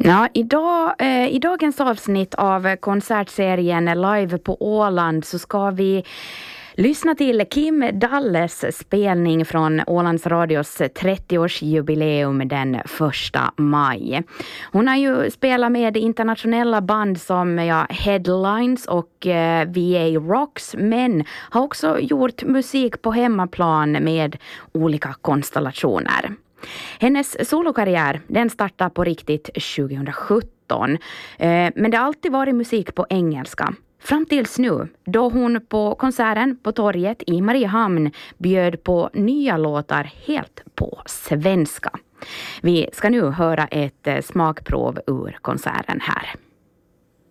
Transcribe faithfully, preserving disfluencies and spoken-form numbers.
Ja, idag, eh, I dagens avsnitt av konsertserien Live på Åland så ska vi lyssna till Kim Dalles spelning från Ålands Radios trettioårsjubileum den första maj. Hon har ju spelat med internationella band som ja, Headlines och eh, V A Rocks, men har också gjort musik på hemmaplan med olika konstellationer. Hennes solokarriär den startade på riktigt tjugohundrasjutton, eh, men det har alltid varit musik på engelska. Fram tills nu, då hon på konserten på torget i Mariehamn bjöd på nya låtar helt på svenska. Vi ska nu höra ett smakprov ur konserten här.